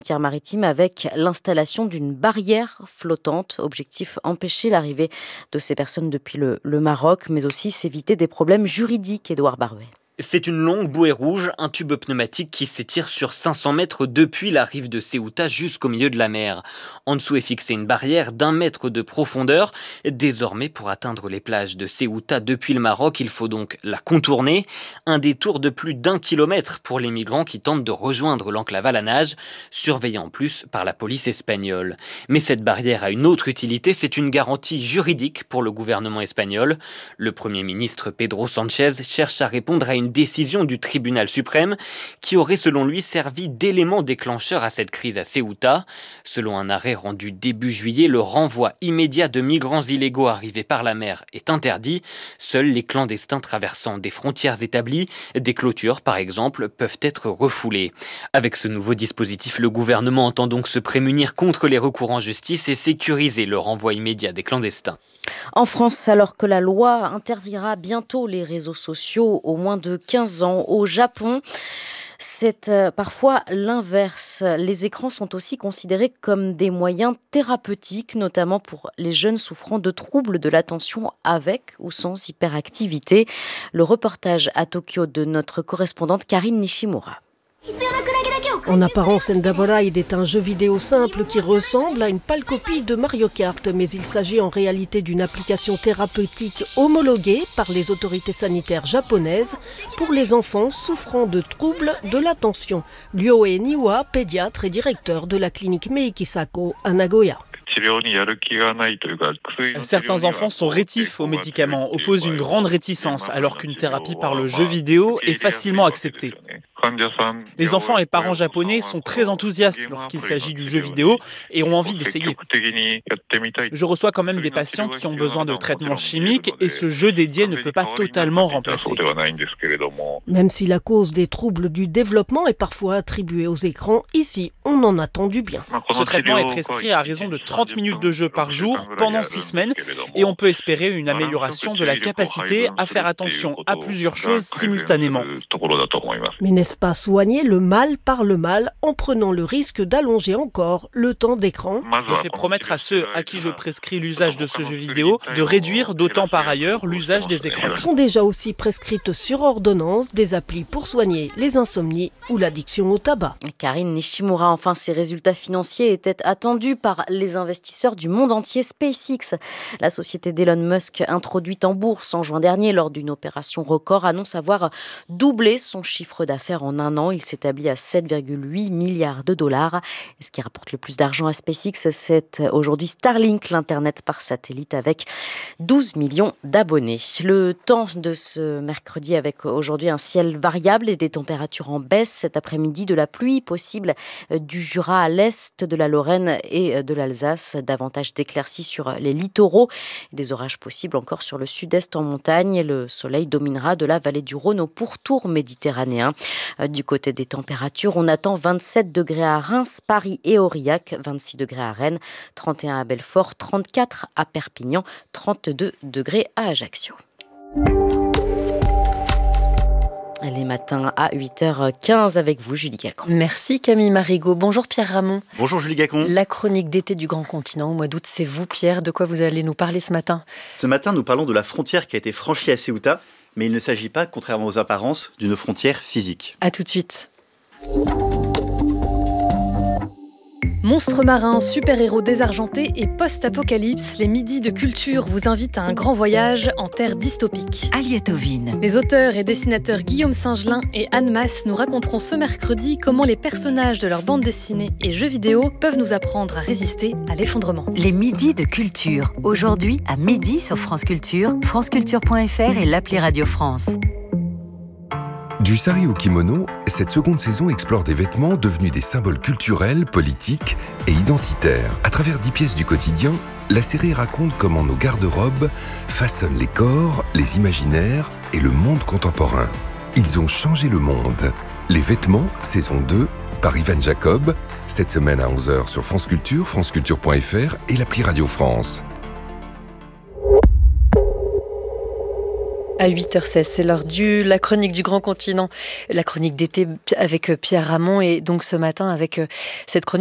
maritime avec l'installation d'une barrière flottante. Objectif, empêcher l'arrivée de ces personnes depuis le Maroc, mais aussi s'éviter des problèmes juridiques, Édouard Baruet. C'est une longue bouée rouge, un tube pneumatique qui s'étire sur 500 mètres depuis la rive de Ceuta jusqu'au milieu de la mer. En dessous est fixée une barrière d'1 mètre de profondeur. Désormais, pour atteindre les plages de Ceuta depuis le Maroc, il faut donc la contourner. Un détour de plus d'1 kilomètre pour les migrants qui tentent de rejoindre l'enclave à la nage, surveillée en plus par la police espagnole. Mais cette barrière a une autre utilité, c'est une garantie juridique pour le gouvernement espagnol. Le Premier ministre Pedro Sánchez cherche à répondre à une décision du tribunal suprême qui aurait selon lui servi d'élément déclencheur à cette crise à Ceuta. Selon un arrêt rendu début juillet, le renvoi immédiat de migrants illégaux arrivés par la mer est interdit. Seuls les clandestins traversant des frontières établies, des clôtures par exemple, peuvent être refoulés. Avec ce nouveau dispositif, le gouvernement entend donc se prémunir contre les recours en justice et sécuriser le renvoi immédiat des clandestins. En France, alors que la loi interdira bientôt les réseaux sociaux aux moins de 15 ans, au Japon, c'est parfois l'inverse. Les écrans sont aussi considérés comme des moyens thérapeutiques, notamment pour les jeunes souffrant de troubles de l'attention avec ou sans hyperactivité. Le reportage à Tokyo de notre correspondante Karine Nishimura. En apparence, Endavoride est un jeu vidéo simple qui ressemble à une pâle copie de Mario Kart, mais il s'agit en réalité d'une application thérapeutique homologuée par les autorités sanitaires japonaises pour les enfants souffrant de troubles de l'attention. Ryoe Niwa, pédiatre et directeur de la clinique Meikisako à Nagoya. Certains enfants sont rétifs aux médicaments, opposent une grande réticence, alors qu'une thérapie par le jeu vidéo est facilement acceptée. Les enfants et parents japonais sont très enthousiastes lorsqu'il s'agit du jeu vidéo et ont envie d'essayer. Je reçois quand même des patients qui ont besoin de traitements chimiques et ce jeu dédié ne peut pas totalement remplacer. Même si la cause des troubles du développement est parfois attribuée aux écrans, ici on en attend du bien. Ce traitement est prescrit à raison de 30 minutes de jeu par jour pendant 6 semaines et on peut espérer une amélioration de la capacité à faire attention à plusieurs choses simultanément. Mais n'est-ce pas soigner le mal par le mal en prenant le risque d'allonger encore le temps d'écran ? Je fais promettre à ceux à qui je prescris l'usage de ce jeu vidéo de réduire d'autant par ailleurs l'usage des écrans. Sont déjà aussi prescrites sur ordonnance des applis pour soigner les insomnies ou l'addiction au tabac. Karine Nishimura, enfin, ces résultats financiers étaient attendus par les investisseurs du monde entier. SpaceX, la société d'Elon Musk, introduite en bourse en juin dernier lors d'une opération record, annonce avoir doublé son chiffre d'affaires en un an. Il s'établit à 7,8 milliards de dollars. Et ce qui rapporte le plus d'argent à SpaceX, c'est aujourd'hui Starlink, l'Internet par satellite avec 12 millions d'abonnés. Le temps de ce mercredi avec aujourd'hui un ciel variable et des températures en baisse. Cet après-midi, de la pluie possible du Jura à l'est de la Lorraine et de l'Alsace. Davantage d'éclaircies sur les littoraux. Des orages possibles encore sur le sud-est en montagne. Et le soleil dominera de la vallée du Rhône au pourtour méditerranéen. Du côté des températures, on attend 27 degrés à Reims, Paris et Aurillac, 26 degrés à Rennes, 31 à Belfort, 34 à Perpignan, 32 degrés à Ajaccio. Les matins à 8h15 avec vous, Julie Gacon. Merci Camille Marigot. Bonjour Pierre Ramon. Bonjour Julie Gacon. La chronique d'été du Grand Continent au mois d'août, c'est vous Pierre. De quoi vous allez nous parler ce matin ? Ce matin, nous parlons de la frontière qui a été franchie à Ceuta, mais il ne s'agit pas, contrairement aux apparences, d'une frontière physique. À tout de suite. Monstres marins, super-héros désargentés et post-apocalypse, les midis de culture vous invitent à un grand voyage en terre dystopique. Aliatovine. Les auteurs et dessinateurs Guillaume Singelin et Anne Masse nous raconteront ce mercredi comment les personnages de leur bande dessinée et jeux vidéo peuvent nous apprendre à résister à l'effondrement. Les midis de culture. Aujourd'hui, à midi sur France Culture, franceculture.fr et l'appli Radio France. Du sari au kimono, cette seconde saison explore des vêtements devenus des symboles culturels, politiques et identitaires. À travers 10 pièces du quotidien, la série raconte comment nos garde-robes façonnent les corps, les imaginaires et le monde contemporain. Ils ont changé le monde. Les vêtements, saison 2, par Ivan Jacob, cette semaine à 11h sur France Culture, franceculture.fr et l'appli Radio France. À 8h16, c'est l'heure de la chronique du Grand Continent, la chronique d'été avec Pierre Ramon, et donc ce matin avec cette chronique